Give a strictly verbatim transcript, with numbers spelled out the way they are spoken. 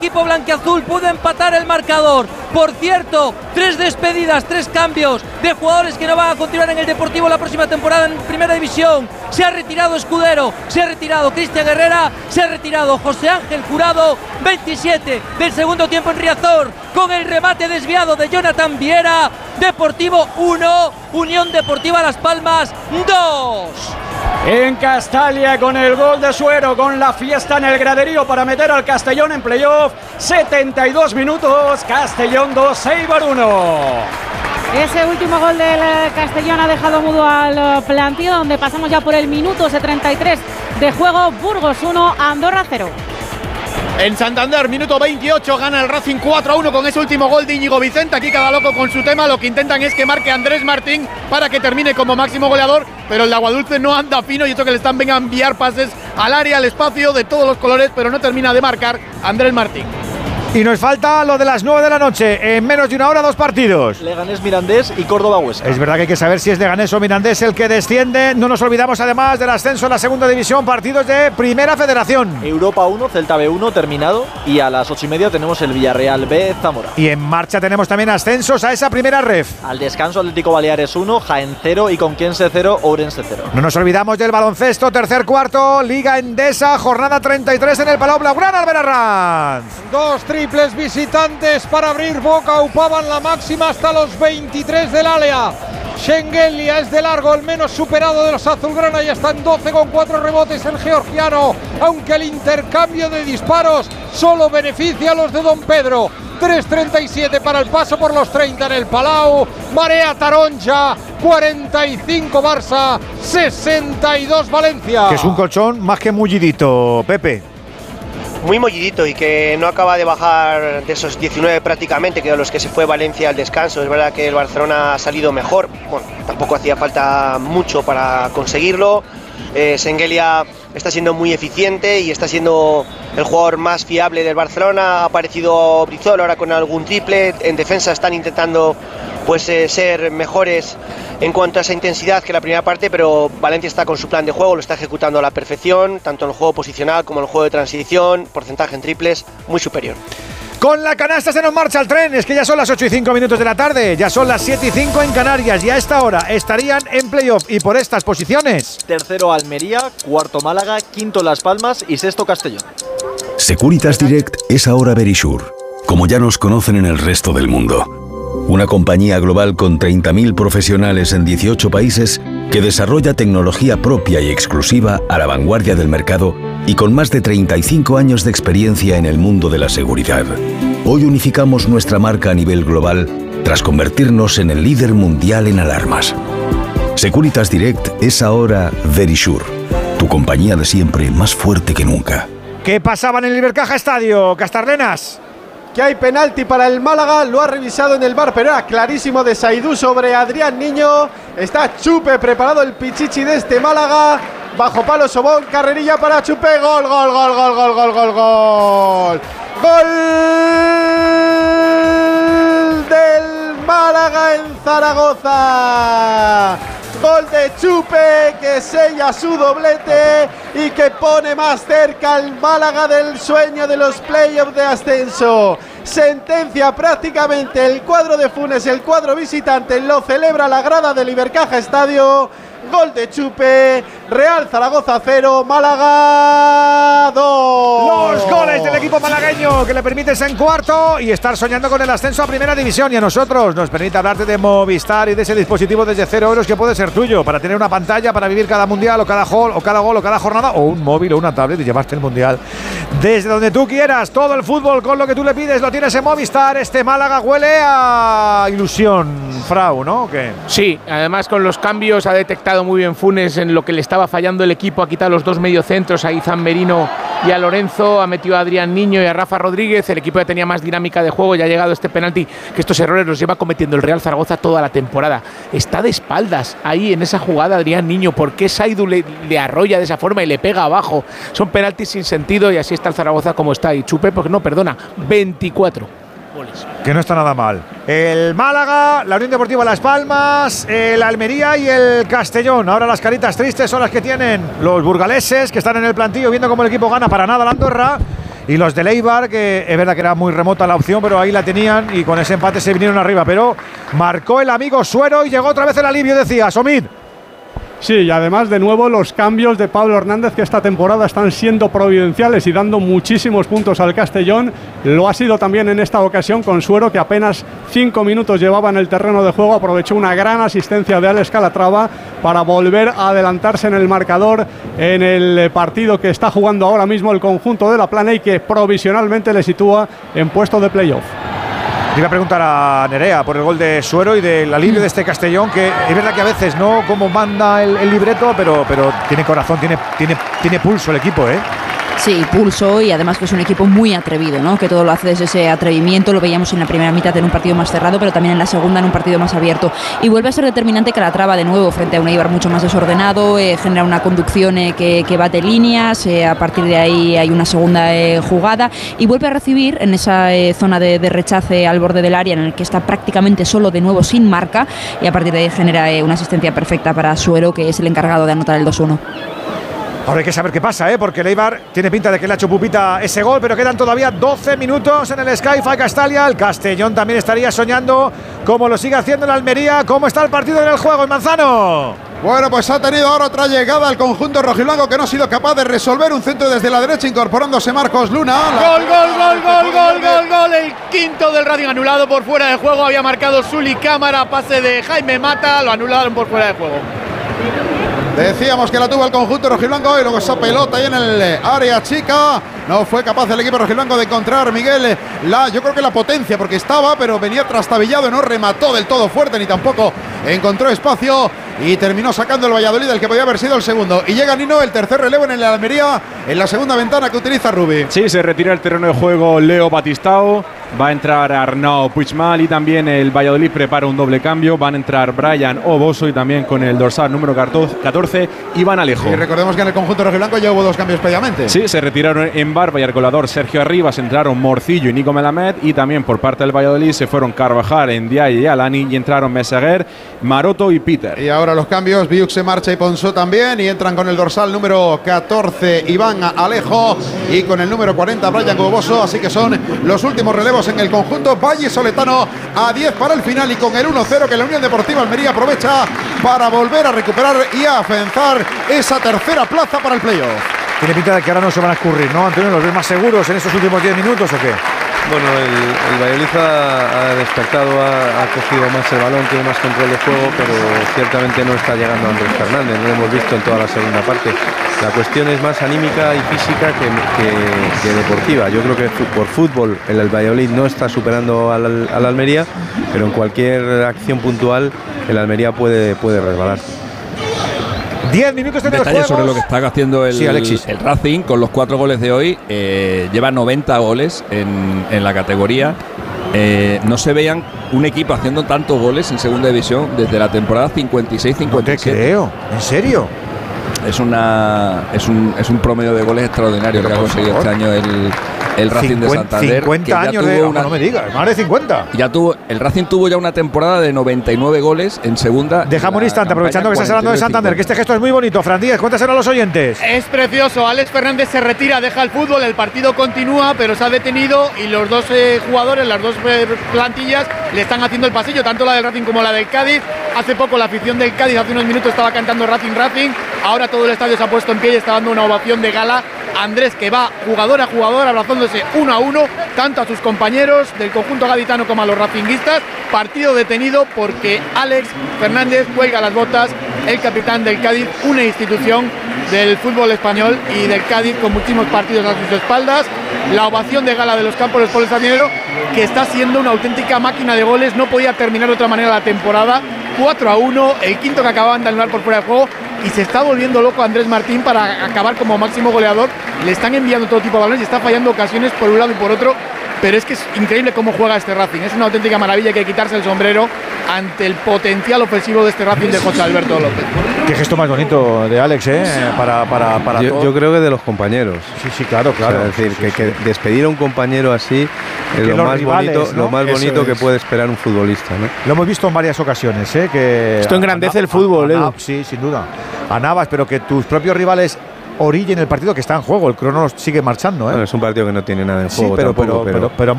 equipo blanquiazul pudo empatar el marcador. Por cierto, tres despedidas, tres cambios de jugadores que no van a continuar en el Deportivo la próxima temporada en Primera División. Se ha retirado Escudero, se ha retirado Cristian Herrera, se ha retirado José Ángel Jurado. veintisiete del segundo tiempo en Riazor, con el remate desviado de Jonathan Viera. Deportivo uno, Unión Deportiva Las Palmas dos. En Castalia, con el gol de Suero, con la fiesta en el graderío para meter al Castellón en playoff. setenta y dos minutos, Castellón dos, Eibar uno. Ese último gol del Castellón ha dejado mudo al plantío, donde pasamos ya por el minuto treinta y tres de juego. Burgos uno, Andorra cero. En Santander, minuto veintiocho, gana el Racing cuatro a uno con ese último gol de Íñigo Vicente. Aquí cada loco con su tema, lo que intentan es que marque Andrés Martín para que termine como máximo goleador, pero el de Aguadulce no anda fino y esto que le están venga a enviar pases al área, al espacio de todos los colores, pero no termina de marcar Andrés Martín. Y nos falta lo de las nueve de la noche. En menos de una hora, dos partidos. Leganés Mirandés y Córdoba Huesca. Es verdad que hay que saber si es Leganés o Mirandés el que desciende. No nos olvidamos además del ascenso a la segunda división. Partidos de Primera Federación. Europa uno, Celta B uno terminado. Y a las ocho y media tenemos el Villarreal B, Zamora. Y en marcha tenemos también ascensos a esa primera ref. Al descanso, Atlético Baleares uno, Jaén cero y Conquense cero, Ourense cero. No nos olvidamos del baloncesto. Tercer cuarto, Liga Endesa, jornada treinta y tres en el Palau Blaugrana, Albert Arranz. Dos triples visitantes para abrir boca, ocupaban la máxima hasta los veintitrés del Alea. Shengelia es de largo el menos superado de los azulgrana y está en doce con cuatro rebotes el georgiano, aunque el intercambio de disparos solo beneficia a los de Don Pedro. tres treinta y siete para el paso por los treinta en el Palau. Marea Taronja, cuarenta y cinco Barça, sesenta y dos Valencia. Que es un colchón más que mullidito, Pepe. Muy mollidito y que no acaba de bajar de esos diecinueve prácticamente, que de los que se fue Valencia al descanso. Es verdad que el Barcelona ha salido mejor, bueno, tampoco hacía falta mucho para conseguirlo. eh, Shengelia está siendo muy eficiente y está siendo el jugador más fiable del Barcelona. Ha aparecido Brizola ahora con algún triple. En defensa están intentando pues eh, ser mejores en cuanto a esa intensidad que la primera parte, pero Valencia está con su plan de juego, lo está ejecutando a la perfección, tanto en el juego posicional como en el juego de transición, porcentaje en triples muy superior. Con la canasta se nos marcha el tren, es que ya son las ocho y cinco minutos de la tarde, ya son las siete y cinco en Canarias y a esta hora estarían en playoff y por estas posiciones. Tercero Almería, cuarto Málaga, quinto Las Palmas y sexto Castellón. Securitas Direct es ahora Verisure, como ya nos conocen en el resto del mundo. Una compañía global con treinta mil profesionales en dieciocho países que desarrolla tecnología propia y exclusiva a la vanguardia del mercado y con más de treinta y cinco años de experiencia en el mundo de la seguridad. Hoy unificamos nuestra marca a nivel global tras convertirnos en el líder mundial en alarmas. Securitas Direct es ahora Verisure, tu compañía de siempre más fuerte que nunca. ¿Qué pasaba en el Ibercaja Estadio, Castarlenas? Que hay penalti para el Málaga, lo ha revisado en el V A R, pero era clarísimo de Saidú sobre Adrián Niño. Está Chupe preparado el pichichi de este Málaga. Bajo palo Sobón, carrerilla para Chupe. Gol, gol, gol, gol, gol, gol, gol, gol. Gol del Málaga en Zaragoza. Gol de Chupe que sella su doblete y que pone más cerca al Málaga del sueño de los playoffs de ascenso. Sentencia prácticamente el cuadro de Funes, el cuadro visitante, lo celebra la grada del Ibercaja Estadio. Gol de Chupe, Real Zaragoza cero, Málaga dos. Los goles del equipo malagueño que le permite ser en cuarto y estar soñando con el ascenso a Primera División. Y a nosotros nos permite hablarte de Movistar y de ese dispositivo desde cero euros que puede ser tuyo para tener una pantalla, para vivir cada mundial o cada gol o cada gol o cada jornada, o un móvil o una tablet y llevarte el mundial desde donde tú quieras. Todo el fútbol con lo que tú le pides lo tienes en Movistar. Este Málaga huele a ilusión, Frau, ¿no? ¿Qué? Sí, además con los cambios ha detectado muy bien Funes en lo que le estaba fallando el equipo. Ha quitado los dos mediocentros, a Izan Merino y a Lorenzo, ha metido a Adrián Niño y a Rafa Rodríguez. El equipo ya tenía más dinámica de juego, ya ha llegado este penalti, que estos errores los lleva cometiendo el Real Zaragoza toda la temporada. Está de espaldas ahí en esa jugada Adrián Niño. ¿Por qué Saidu le, le arrolla de esa forma y le pega abajo? Son penaltis sin sentido y así está el Zaragoza como está. Y Chupe, porque no, perdona, veinticuatro goles. Que no está nada mal. El Málaga, la Unión Deportiva Las Palmas, el Almería y el Castellón. Ahora las caritas tristes son las que tienen los burgaleses, que están en el plantillo viendo cómo el equipo gana para nada la Andorra. y los de Eibar, que es verdad que era muy remota la opción, pero ahí la tenían y con ese empate se vinieron arriba. Pero marcó el amigo Suero y llegó otra vez el alivio, decía Somid. Sí, y además de nuevo los cambios de Pablo Hernández, que esta temporada están siendo providenciales y dando muchísimos puntos al Castellón. Lo ha sido también en esta ocasión con Suero, que apenas cinco minutos llevaba en el terreno de juego, aprovechó una gran asistencia de Alex Calatrava para volver a adelantarse en el marcador en el partido que está jugando ahora mismo el conjunto de La Plana y que provisionalmente le sitúa en puesto de playoff. Le iba a preguntar a Nerea por el gol de Suero y del alivio de este Castellón, que es verdad que a veces no como manda el, el libreto, pero, pero tiene corazón, tiene, tiene, tiene pulso el equipo, ¿eh? Sí, pulso, y además que es un equipo muy atrevido, ¿no? Que todo lo hace desde ese atrevimiento. Lo veíamos en la primera mitad en un partido más cerrado, pero también en la segunda en un partido más abierto. Y vuelve a ser determinante Calatrava de nuevo frente a un Eibar mucho más desordenado, eh, genera una conducción eh, que, que bate líneas, eh, a partir de ahí hay una segunda eh, jugada y vuelve a recibir en esa eh, zona de, de rechace al borde del área en el que está prácticamente solo, de nuevo sin marca, y a partir de ahí genera eh, una asistencia perfecta para Suero, que es el encargado de anotar el dos uno. Ahora hay que saber qué pasa, ¿eh? Porque el Eibar tiene pinta de que le ha hecho pupita ese gol, pero quedan todavía doce minutos en el Sky-Fi Castalia. El Castellón también estaría soñando, como lo sigue haciendo en Almería. ¿Cómo está el partido en el juego, en Manzano? Bueno, pues ha tenido ahora otra llegada al conjunto rojiblanco, que no ha sido capaz de resolver un centro desde la derecha, incorporándose Marcos Luna. Gol, gol, gol, gol, gol, gol, gol. El quinto del Racing anulado por fuera de juego. Había marcado Suli Cámara, pase de Jaime Mata, lo anularon por fuera de juego. Decíamos que la tuvo el conjunto rojiblanco y luego esa pelota ahí en el área chica. No fue capaz el equipo rojiblanco de encontrar, Miguel, la, yo creo que la potencia, porque estaba, pero venía trastabillado, no remató del todo fuerte ni tampoco encontró espacio y terminó sacando el Valladolid, el que podía haber sido el segundo. Y llega Nino, el tercer relevo en el Almería, en la segunda ventana que utiliza Rubi. Sí, se retira el terreno de juego Leo Batistao, va a entrar Arnau Puigmal y también el Valladolid prepara un doble cambio. Van a entrar Brian Oboso y también con el dorsal número catorce, Iván Alejo. Y recordemos que en el conjunto rojiblanco ya hubo dos cambios previamente. Sí, se retiraron en Barba y Arcolador Sergio Arribas, entraron Morcillo y Nico Melamed, y también por parte del Valladolid se fueron Carvajal, Ndiaye y Alani, y entraron Meseguer, Maroto y Peter. Y ahora los cambios, Biuk se marcha y Ponsó también, y entran con el dorsal número catorce Iván Alejo y con el número cuarenta Brian Oboso, así que son los últimos relevos en el conjunto vallisoletano, a diez para el final y con el uno cero que la Unión Deportiva Almería aprovecha para volver a recuperar y a afianzar esa tercera plaza para el playoff. Tiene pinta de que ahora no se van a escurrir, ¿no, Antonio? ¿Los ves más seguros en estos últimos diez minutos o qué? Bueno, el, el Valladolid ha, ha despertado, ha, ha cogido más el balón, tiene más control de juego, pero ciertamente no está llegando Andrés Fernández, no lo hemos visto en toda la segunda parte. La cuestión es más anímica y física que, que, que deportiva. Yo creo que por fútbol el, el Valladolid no está superando al, al Almería, pero en cualquier acción puntual el Almería puede, puede resbalar. diez minutos en el Detalle juego sobre lo que está haciendo el, sí, el Racing con los cuatro goles de hoy. Eh, lleva noventa goles en, en la categoría. Eh, no se veían un equipo haciendo tantos goles en segunda división desde la temporada cincuenta y seis cincuenta y siete. No te creo, ¿en serio? Es, una, es, un, es un promedio de goles extraordinario que ha conseguido este año el, el Racing cincuenta, de Santander. cincuenta años de, una, no me digas, más de cincuenta. Ya tuvo, el Racing tuvo ya una temporada de noventa y nueve goles en segunda. Dejamos un instante, aprovechando que estás hablando de Santander, que este gesto es muy bonito. Fran Díez, cuéntaselo a los oyentes. Es precioso, Alex Fernández se retira, deja el fútbol, el partido continúa, pero se ha detenido y los dos eh, jugadores, las dos eh, plantillas, le están haciendo el pasillo, tanto la del Racing como la del Cádiz. Hace poco la afición del Cádiz, hace unos minutos estaba cantando Racing Racing, ahora todo el estadio se ha puesto en pie y está dando una ovación de gala. Andrés, que va jugador a jugador abrazándose uno a uno, tanto a sus compañeros del conjunto gaditano como a los racinguistas. Partido detenido porque Alex Fernández cuelga las botas, el capitán del Cádiz, una institución del fútbol español y del Cádiz con muchísimos partidos a sus espaldas. La ovación de gala de los campos del Pueblo Españolero, que está siendo una auténtica máquina de goles, no podía terminar de otra manera la temporada. Cuatro a uno, el quinto que acababan de anular por fuera de juego, y se está volviendo loco Andrés Martín para acabar como máximo goleador. Le están enviando todo tipo de balones y está fallando ocasiones por un lado y por otro, pero es que es increíble cómo juega este Racing. Es una auténtica maravilla, hay que quitarse el sombrero ante el potencial ofensivo de este Racing de José Alberto López. Qué gesto más bonito de Alex, ¿eh? Para, para, para yo, todo. yo creo que de los compañeros. Sí, sí, claro, claro. O sea, es decir, sí, que, sí. que despedir a un compañero así es lo más, rivales, bonito, ¿no? Lo más bonito que puede esperar un futbolista, ¿no? Lo hemos visto en varias ocasiones, ¿eh? Que esto engrandece el fútbol, a, a, Edu. a, sí, sin duda. A Navas, pero que tus propios rivales orillen el partido que está en juego. El crono sigue marchando. ¿eh? Bueno, es un partido que no tiene nada en juego sí, pero, tampoco, pero, pero, pero, pero